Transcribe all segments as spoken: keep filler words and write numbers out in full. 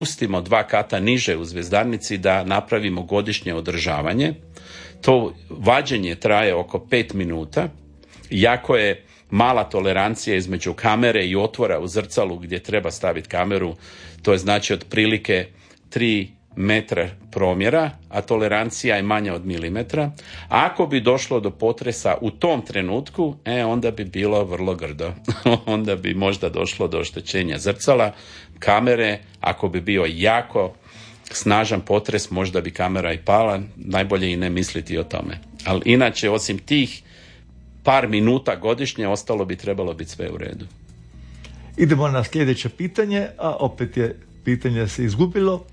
spustimo dva kata niže u Zvjezdarnici da napravimo godišnje održavanje. To vađenje traje oko pet minuta. Jako je mala tolerancija između kamere i otvora u zrcalu gdje treba staviti kameru. To je znači otprilike tri metra promjera, a tolerancija je manja od milimetra. Ako bi došlo do potresa u tom trenutku, e, onda bi bilo vrlo grdo. Onda bi možda došlo do oštećenja zrcala, kamere. Ako bi bio jako snažan potres, možda bi kamera i pala. Najbolje i ne misliti o tome. Ali inače, osim tih par minuta godišnje, ostalo bi trebalo biti sve u redu. Idemo na sljedeće pitanje, a opet je pitanje se izgubilo.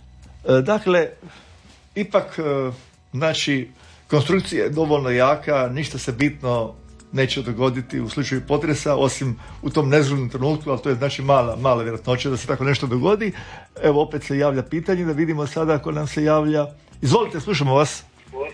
Dakle, ipak, znači, konstrukcija je dovoljno jaka, ništa se bitno neće dogoditi u slučaju potresa, osim u tom nezgodnom trenutku, ali to je znači mala, mala vjerojatnoća da se tako nešto dogodi. Evo, opet se javlja pitanje, da vidimo sada ako nam se javlja. Izvolite, slušamo vas.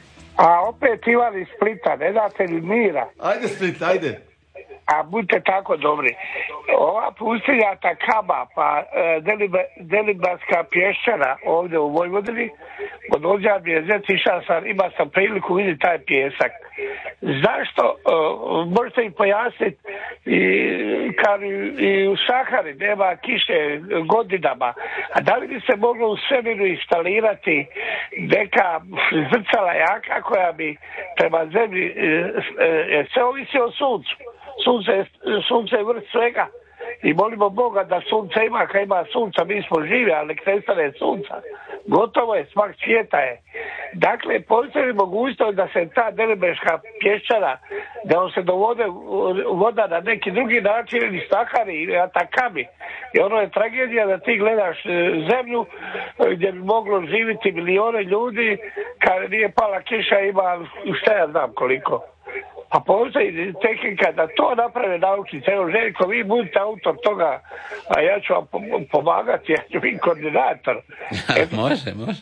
A opet Ivan iz Splita, ne date li mira? Ajde Split, ajde. A budite tako dobri. Ova pustinja Atakama, pa e, Deliba, Delibarska pješčana ovdje u Vojvodini, od ovdje mi je zet išao sam, ima sam priliku vidjeti taj pjesak. Zašto, e, možete i pojasniti, i, kad i, i u Sahari nema kiše godinama, a da li bi se moglo u svemiru instalirati neka zrcala jaka koja bi prema zemlji, e, e, sve ovisi o suncu. Sunce, sunce je vrh svega i molimo Boga da sunce ima, kad ima sunca mi smo živi, ali nek nestane sunca. Gotovo je, smak svijeta je. Dakle, postoji mogućnost da se ta Delibeška pješčana, da on se dovode voda na neki drugi način ili Sahari ili Atakami. I ono je tragedija da ti gledaš zemlju gdje bi moglo živjeti milijone ljudi, kad nije pala kiša, ima šta ja znam koliko. A postoji tehnika da to naprave naučnice. Evo, Željko, vi budite autor toga, a ja ću vam pomagati, ja ću biti koordinator. Može, može.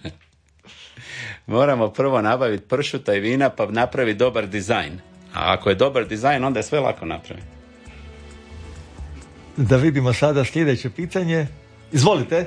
Moramo prvo nabaviti pršuta i vina, pa napraviti dobar dizajn. A ako je dobar dizajn, onda je sve lako napraviti. Da vidimo sada sljedeće pitanje. Izvolite.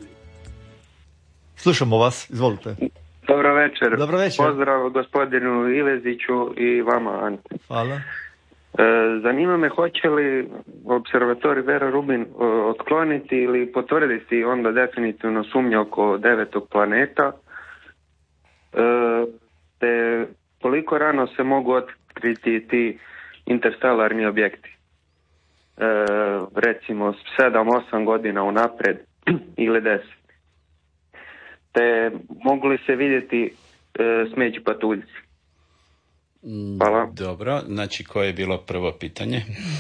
Slušamo vas, izvolite. Dobro večer. Dobro večer. Pozdrav gospodinu Iveziću i vama, Ante. Hvala. E, zanima me, hoće li observatorij Vera Rubin e, otkloniti ili potvrditi onda definitivno sumnje oko devetog planeta, e, te koliko rano se mogu otkriti ti interstellarni objekti. E, recimo sedam osam godina unaprijed ili deset. Te mogu li se vidjeti e, smeđi patuljci? Hvala. Dobro, znači koje je bilo prvo pitanje?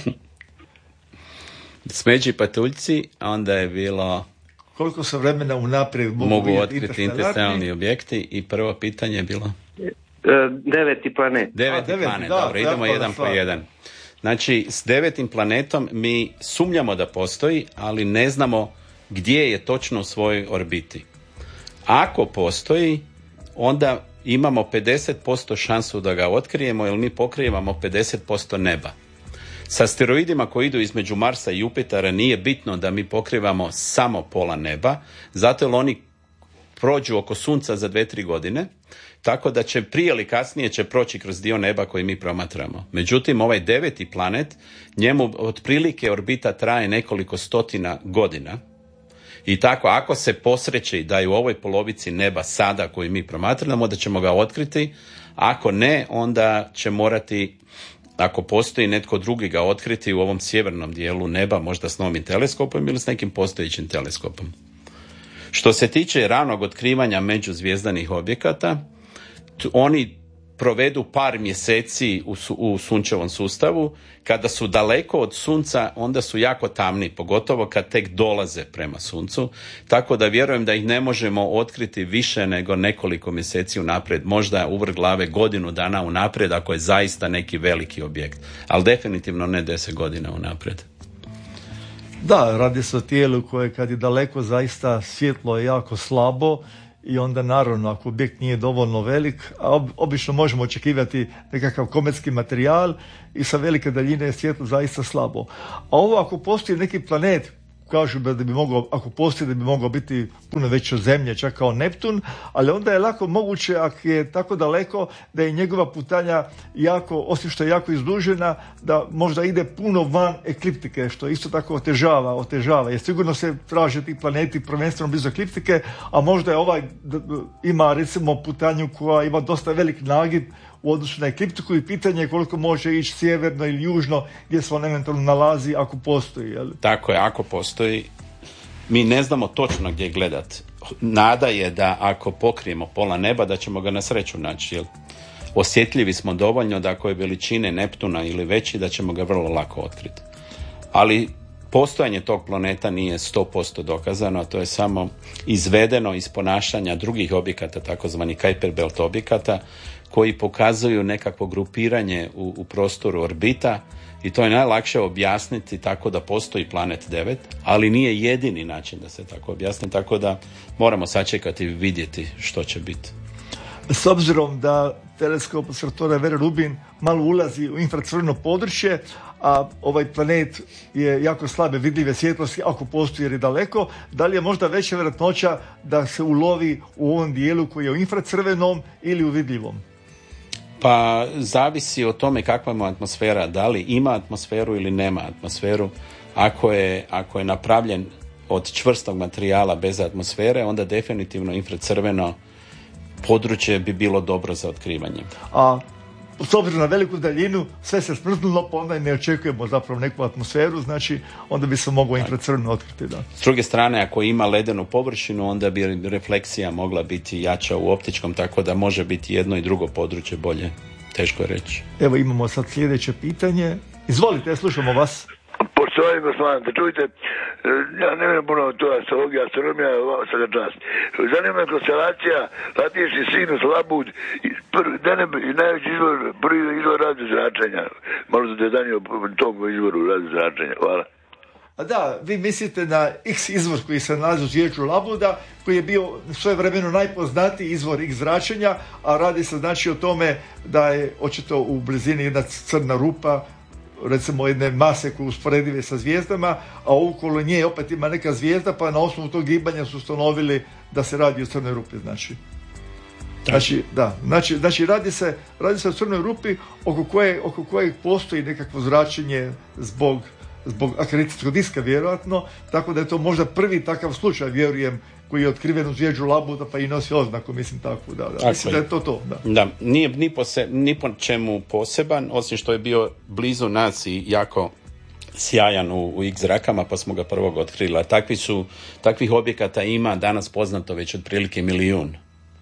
Smeđi patuljci, onda je bilo... Koliko se vremena unaprijed mogu, mogu otkriti interstellarni objekti i prvo pitanje je bilo? E, deveti planet. Deveti A, planet, da, dobro, idemo jedan po jedan. Znači, s devetim planetom mi sumnjamo da postoji, ali ne znamo gdje je točno u svojoj orbiti. Ako postoji, onda imamo pedeset posto šansu da ga otkrijemo, jer mi pokrivamo pedeset posto neba. Sa asteroidima koji idu između Marsa i Jupitera nije bitno da mi pokrivamo samo pola neba, zato jer oni prođu oko Sunca za dve tri godine, tako da će prije ili kasnije će proći kroz dio neba koji mi promatramo. Međutim, ovaj deveti planet, njemu otprilike orbita traje nekoliko stotina godina. I tako, ako se posreći da je u ovoj polovici neba sada koju mi promatramo, onda ćemo ga otkriti. Ako ne, onda će morati, ako postoji netko drugi, ga otkriti u ovom sjevernom dijelu neba, možda s novim teleskopom ili s nekim postojećim teleskopom. Što se tiče ranog otkrivanja međuzvjezdanih objekata, oni provedu par mjeseci u, su, u sunčevom sustavu. Kada su daleko od sunca, onda su jako tamni, pogotovo kad tek dolaze prema suncu. Tako da vjerujem da ih ne možemo otkriti više nego nekoliko mjeseci unaprijed. Možda uvrh glave godinu dana unaprijed ako je zaista neki veliki objekt. Ali definitivno ne deset godina unaprijed. Da, radi se o tijelu koje kad je daleko zaista svjetlo je jako slabo. I onda naravno ako objekt nije dovoljno velik, a obično možemo očekivati nekakav kometski materijal i sa velike daljine je svjetlo zaista slabo. A ovo ako postoji neki planet kažu da bi mogao, ako postoji, da bi mogao biti puno veći od Zemlje, čak kao Neptun, ali onda je lako moguće, ako je tako daleko, da je njegova putanja jako, osim što je jako izdužena, da možda ide puno van ekliptike, što isto tako otežava, otežava. Jer sigurno se traže ti planeti prvenstveno blizu ekliptike, a možda je ovaj, ima recimo putanju koja ima dosta velik nagib u odnosu na ekliptiku i pitanje je koliko može ići sjeverno ili južno gdje se on eventualno nalazi ako postoji. Jel? Tako je, ako postoji. Mi ne znamo točno gdje gledat. Nada je da ako pokrijemo pola neba da ćemo ga na sreću naći. Jel? Osjetljivi smo dovoljno da ako je veličine Neptuna ili veći da ćemo ga vrlo lako otkriti. Ali postojanje tog planeta nije sto posto dokazano, to je samo izvedeno iz ponašanja drugih objekata, takozvani Kuiper Belt objekata, koji pokazuju nekakvo grupiranje u, u prostoru orbita i to je najlakše objasniti tako da postoji planet devet, ali nije jedini način da se tako objasni, tako da moramo sačekati i vidjeti što će biti. S obzirom da teleskop observatorija Vera Rubin malo ulazi u infracrveno područje, a ovaj planet je jako slabe vidljive svjetlosti, ako postoji jer je daleko, da li je možda veća vjerojatnoća da se ulovi u ovom dijelu koji je u infracrvenom ili u vidljivom? Pa zavisi o tome kakva je atmosfera, da li ima atmosferu ili nema atmosferu. Ako je, ako je napravljen od čvrstog materijala bez atmosfere, onda definitivno infracrveno područje bi bilo dobro za otkrivanje. A s obzirom na veliku daljinu, sve se smrznulo, pa onda ne očekujemo zapravo neku atmosferu, znači onda bi se moglo infracrveno otkriti. Da. S druge strane, ako ima ledenu površinu, onda bi refleksija mogla biti jača u optičkom, tako da može biti jedno i drugo područje bolje. Teško je reći. Evo imamo sad sljedeće pitanje. Izvolite, slušamo vas. Poštovani gospodine, čujte, ja ne vidim puno to astrologija, astronomija, sada čast. Zanima me konstelacija, Latijski sinus, Labud, i najveći izvor, prvi izvor radio zračenja. Malo za detaljnije o tom izvoru radio zračenja. Hvala. A da, vi mislite na X izvor koji se nalazi u zvijezdu Labuda, koji je bio svojevremeno najpoznatiji izvor X zračenja, a radi se znači o tome da je očito u blizini jedna crna rupa, recimo jedne mase koje usporedive sa zvijezdama, a okolo nje opet ima neka zvijezda, pa na osnovu tog gibanja su ustanovili da se radi o crnoj rupi, znači. Znači, da, znači, znači radi se, radi se o crnoj rupi oko koje, oko kojeg postoji nekakvo zračenje zbog, zbog akreditacijskog diska, vjerojatno, tako da je to možda prvi takav slučaj, vjerujem, koji je otkriven u zvijezdu Labuda, pa i nosi oznaku, mislim tako, da, da. Mislim da je to to, da. Da, nije ni po, se, ni po čemu poseban, osim što je bio blizu nas i jako sjajan u, u X zrakama, pa smo ga prvog otkrili. Takvi su, takvih objekata ima danas poznato već otprilike milijun.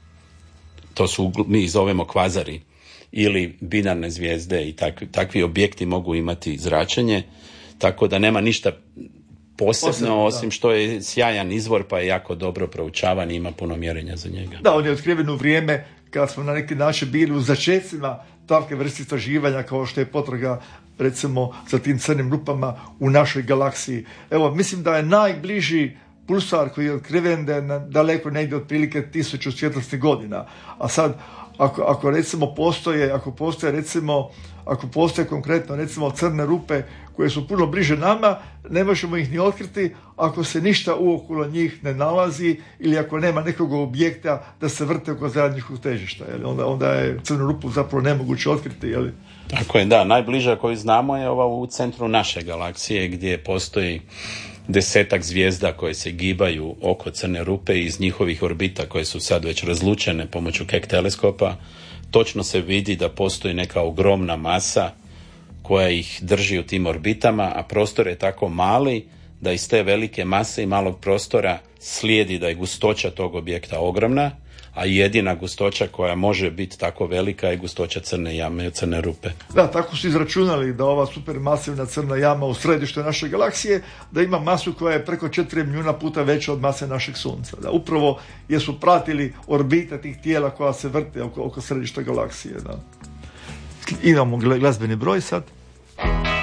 To su, mi zovemo kvazari ili binarne zvijezde i takvi, takvi objekti mogu imati zračenje, tako da nema ništa posebno, Posebno osim da. Što je sjajan izvor pa je jako dobro proučavan i ima puno mjerenja za njega. Da, on je otkriven u vrijeme kad smo na neki način bili u začecima takve vrste istraživanja kao što je potraga recimo za tim crnim rupama u našoj galaksiji. Evo, mislim da je najbliži pulsar koji je otkriven da je daleko negdje otprilike tisuću svjetlosnih godina. A sad, ako, ako recimo postoje, ako postoje recimo, ako postoje konkretno recimo crne rupe koje su puno bliže nama, ne možemo ih ni otkriti ako se ništa uokolo njih ne nalazi ili ako nema nekog objekta da se vrte oko zajedničkog težišta. Jel? Onda, onda je crnu rupu zapravo nemoguće otkriti. Jel? Tako je, da. Najbliža koju znamo je ova u centru naše galaksije gdje postoji desetak zvijezda koje se gibaju oko crne rupe iz njihovih orbita koje su sad već razlučene pomoću Keck teleskopa. Točno se vidi da postoji neka ogromna masa koja ih drži u tim orbitama, a prostor je tako mali da iz te velike mase i malog prostora slijedi da je gustoća tog objekta ogromna, a jedina gustoća koja može biti tako velika je gustoća crne jame i crne rupe. Da, tako su izračunali da ova supermasivna crna jama u središtu naše galaksije, da ima masu koja je preko četiri milijuna puta veća od mase našeg Sunca. Da, upravo jesu pratili orbite tih tijela koja se vrte oko, oko središta galaksije. Da. Imamo glazbeni broj sad.